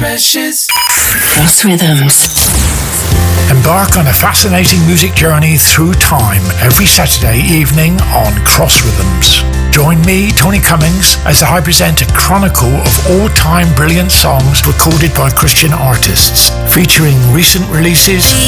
precious. Cross Rhythms. Embark on a fascinating music journey through time every Saturday evening on Cross Rhythms. Join me, Tony Cummings, as I present a chronicle of all-time brilliant songs recorded by Christian artists, featuring recent releases,